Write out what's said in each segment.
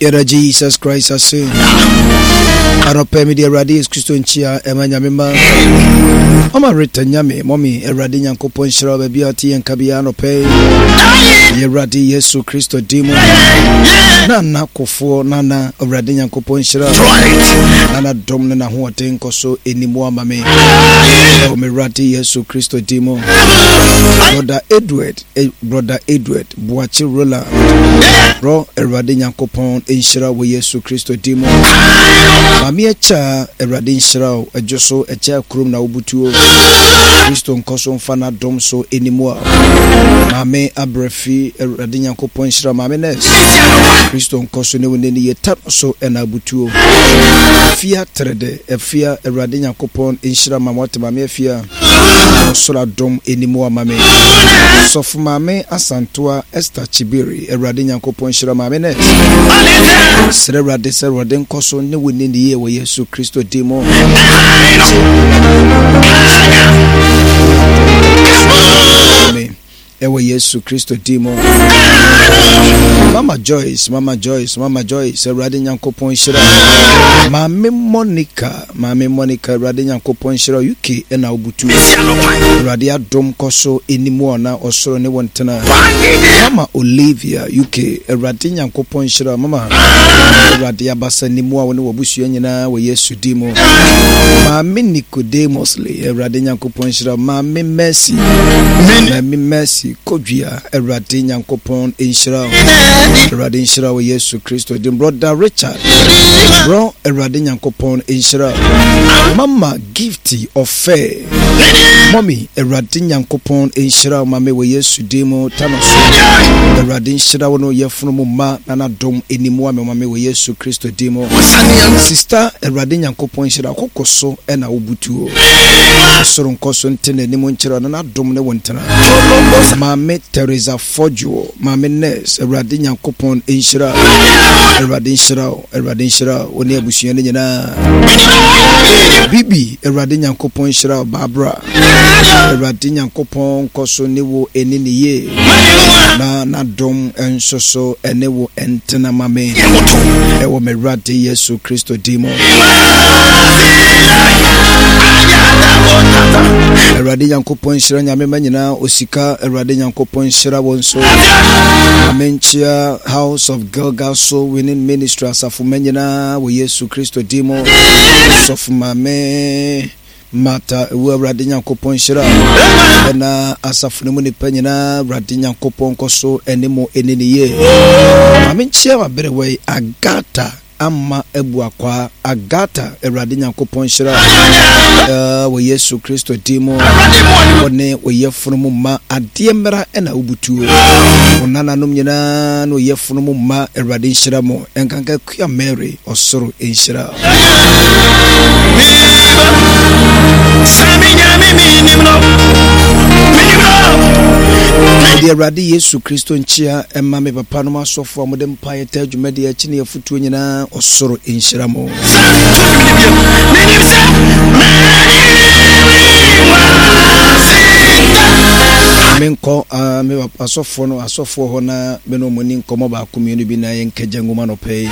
Yada Jesus Christ has said, Arope media radius Christian Chia, Emanya Mima, Oma written Yami, Mommy, Eradian Coupon Shara, Beati and Cabiano Pay, Yeradi Yesu Christo Demo, Nana Kofo, Nana, Radian Coupon Shara, Nana Domina Huaten Koso, anymore Mame, Merati Yesu Christo Demo, Brother Edward, Boachi Rola, Bro, Eradian Coupon, Inshira, we Yesu Christo Demo. Mami echa Eradin Shirao, a Joso, a chair krum na ubutu, Christo Nkoso Fana Domso anymore. Mame Abrefi, Eradin Coupon Shira Mamines, Christo Nkoso Newini tap so and abutu. Fia Trede, a fear Eradin Coupon Inshira Mamata Mame Fia, Sola Dom anymore Mame. Sof Mame Asantua Esther Chibiri, Eradin Coupon Shira Mamines. Serra de Serra den Koso ne wini the year where Yesu Christo Demo. Ewe Yesu Christo Demo. Mama Joyce, Radin Yankopon Shira. Mame Monica, Radin Yankopon Shira UK and Aubutu. Radia Dom Koso anymore now or so ne wantana. Mama Olivia UK, Radin Yankopon Shira, Mama Radia Basa Nimua when we bush yena we Yesu Demo. Mame Nicodemus Lee, Radin Yankopon Shira, Mame Mercy, Kodria, Radin Yankopon Inshira. Radin Shira we Yesu Christo dim brother Richard bro Radin Yankopon Inshira Mama Gifty of Fair Mommy Radin Yankopon Inshira Mame we Yesu Demo Tanoso Radin Shira wono yefunu ma nana dom anymore Mame we Yesu Christo Demo Sister Radin Yankopon Inshira kokoso ena ubutu Soron koso ntene ni monchira nana dom ne wontana Mame Teresa Fojo Mame Ness Radin Yankopon Inshira Radin Shira oni abusuye ne nyina Bibi Radin Yankopon Inshira Barbara Radin Yankopon koso newo eniniye na dom ensoso enewo entena mame ewo merati Yesu Christo Demo Radin Yankopon Inshira nyame manyina osika Radin Yankopon Inshira wonso Amenchia House of Gilgal Soul Winning Ministry asafu menyina we Yesu Christo Demo sofu mame Mata Radin Yankopon Inshira na asafu nemu ni penyina Radin Yankopon koso enemo eniniye Amenchia waberewe Agata Amma ebu akwa Agata Radin Yankopon Inshira we Yesu Christo Demo one we yefunu ma adiemra ena ubutu onana nom nyina no yefunu ma Radin Inshira mo enkanka kuya Mary osoro Inshira Dear Radi Yesu Christo Nchia Emma me papa no masofo amodem paye ta dwumade achi ne yafutuo nyina osoro Inshira mo Menko me asofo no asofo ho na me no moni nkomo ba komunu bi na ye nkaja ngoma no pay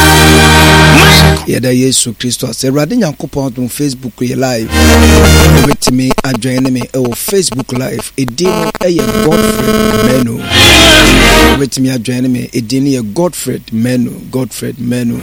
Yada Yesu Christo as Radin Yankopon on Facebook ye live with me join me on Facebook live edin Godfred Menu with me join me edin Godfred Menu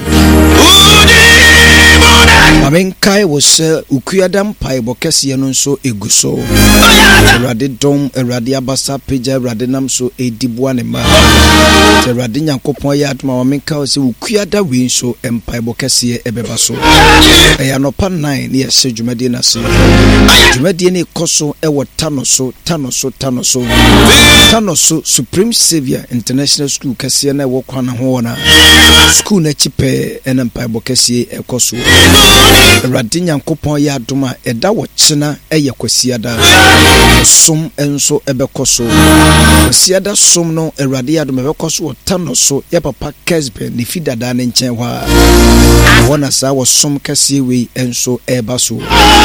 Amen kai was ukuyadam pai bokese no so eguso Radin dom Radin abasa peja Radinam so ediboa ne ma Radin Yankopon ya atma amen kai was ukuyada wi so empai bokese ebeba so eya no pa 9 ne yese dwumade na se dwumade ne koso ewo tanoso Supreme Savior International School kase na ewo kwana ho na school na chipe empai bokese ekoso Radin Yankopon ya adoma eda wo chena eye kwasiada som enso ebekoso kwasiada som no Radin adoma ebekoso tano so ya papa Kesben ni fi dada ne nchen hwa wona sa wo som kase we enso eba so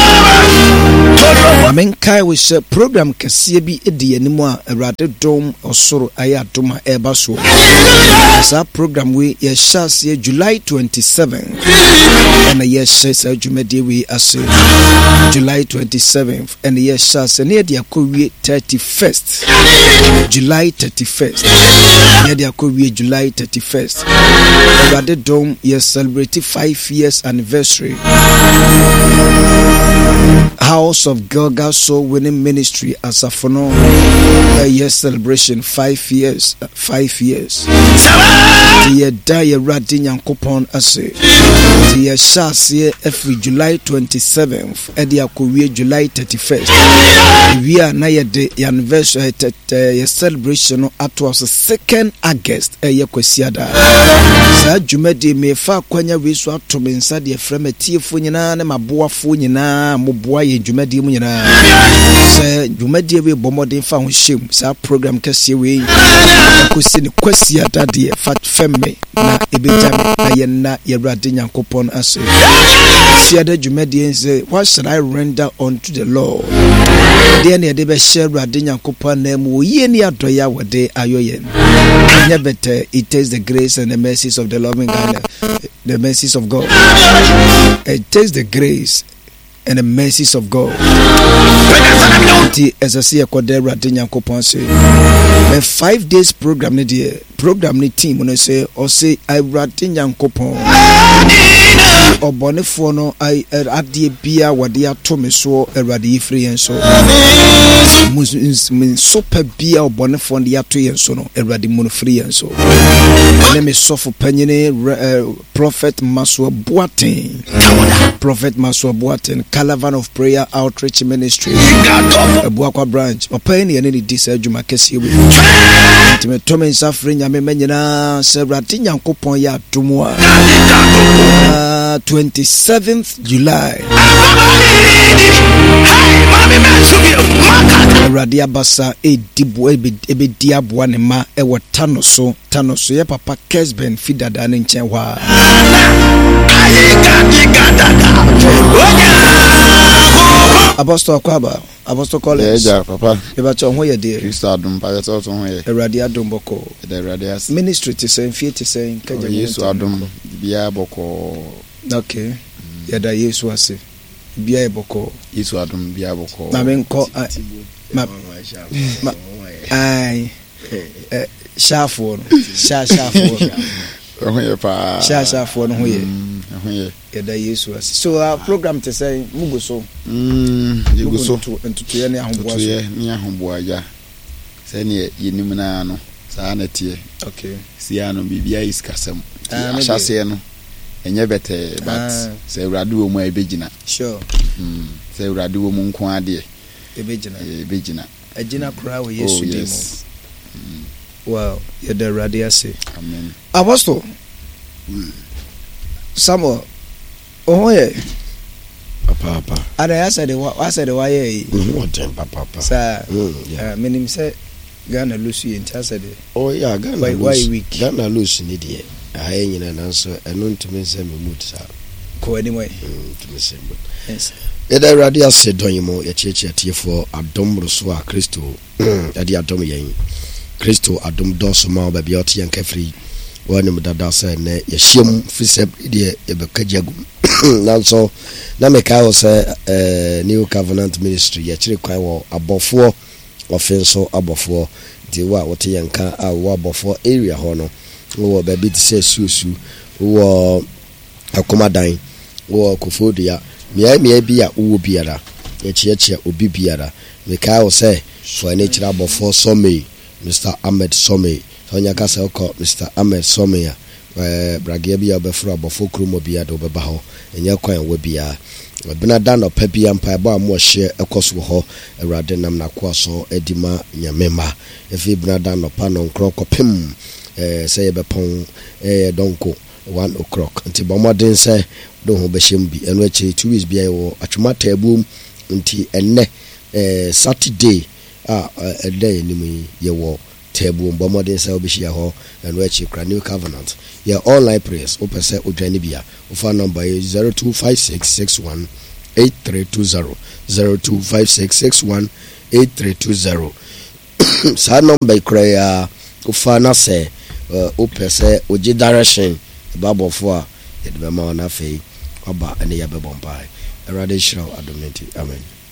amenkai we share program kase bi edi animu a Awurade dom osoro aya doma eba so sa program we ye shas ye July 27 and ye shas adwumade we ase July 27th and ye shas ne dia ko wie 31st July 31st ye dia ko wie July 31st Awurade dom ye celebrate 5 years anniversary House of Gilgal Soul Winning Ministry as a phono a year celebration 5 years the day Radin Yankopon ase the shase every July 27th edia ko wie July 31st we are na ye the anniversary ye celebration at was 2nd August ye kwasiada sa dwumadi me fa kwanya we so atom nsa de frem atiefo nyina na maboafo nyina moboa ye dwumadi mu nyina sa dwumadi we bomoden fa ho hyem sa program kase we ko si ne kwasiada de fa femme na ebejam na ye na ye Awurade Nyankopon ase siada dwumadi nse what should I render unto the Lord de na de be share Awurade Nyankopon na mu ye ni adoya wode ayoyen nya better it takes the grace and the mercies of the loving God the mercies of God it takes the grace and the mercies of God. As I see a quarter Nyankopon say, a 5 days program ni dear program ni team when I say or say I Nyankopon or bonifono I adie bia wadia tome so eradi free and so min super bia or bonifon dia to yen so no eradi mon free and so let me suffer penyene prophet Maswa Boateng Caravan of Prayer Outreach Ministry Abuakwa branch openi ene di sa adwuma kese we ntime tome nsafre nyame manyina Awurade Nyankopon ya adomo 27th July Awurade abasa edibo ebedi aboa ne ma ewo tano so ye papa Kesben fidada ne nchen hwa Apostle Kwaba Apostle Collins yeah papa eba cho ho ye de Kristo adom pa yeto to ho ye Awurade adom boko the Awurade ministry te sen fie te sen kaja Yesu adom bia boko okay yada Yesu ase bia boko Yesu adom bia boko na men ko ai shafo no shafo ho ye pa shafo no ho ye ho ye yada Yesu ase so our program te say mugo so yugo so entutu ye ne ahomboa so ni ahomboa ya se ne yenim na no saa na tie okay sia no bibia iskasem ahase no enye bete but se Awurade wo mu ebegina sure se Awurade wo mu nko ade ebegina agina kra wo Yesu demo wow yada Awurade ase amen Apostle Samuel ohoye papa ada ya said why papa sa menim say Ghana lose you enta said oh yeah Ghana why week Ghana lose ni de aye nyina nanso eno ntumi nsem mood sa ko anyway ntumi nsem yes eda Awurade ase donimo ya cheche atiefo adom so a Kristo ade adom yen Kristo adom doso ma ba bia ote yankafri wani mudada se ne yahiem fiseb de ebekagyagu nanso na meka wo se New Covenant Ministry ya kire kwan wo abofo ofenso abofo de wa wote yanka a wo abofo area ho no wo ba bi se susu wo akomadan wo kofodia mia bia wo biara echiechia obi biara meka wo se so ne kire abofo Some Mr. Ahmed Some Onya kasa oko Mr. Ahmed Somea bragia bia obefro abofo kromo bia do beba ho enya kwan wo bia bena dan opa bia mpa ba mo hye ekoso ho Awurade nam na kwaso edima nyamema efi bena dan opa no nkroko pem say bepon donko 1 o'clock nti bomoden say do ho behyem bi eno achi 2 weeks bia wo atwuma tabum nti enne Saturday a day ni mu ye wo table bomodin say obishia ho and we chikra New Covenant yeah online prayers open say odwane bia ofa number is 0256618320 0256618320 sa number kra ofa na say open say oji direction Bible for it be ma na fe oba ene ya be bompai erade show adomenti amen.